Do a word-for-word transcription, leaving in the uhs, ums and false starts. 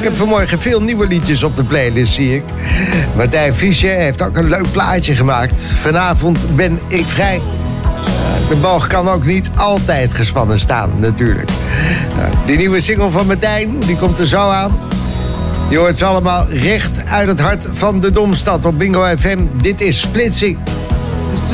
heb vanmorgen veel nieuwe liedjes op de playlist, zie ik. Martijn Fischer heeft ook een leuk plaatje gemaakt. Vanavond ben ik vrij. De boog kan ook niet altijd gespannen staan, natuurlijk. Die nieuwe single van Martijn, die komt er zo aan. Je hoort ze allemaal recht uit het hart van de Domstad op Bingo F M. Dit is Splitsing.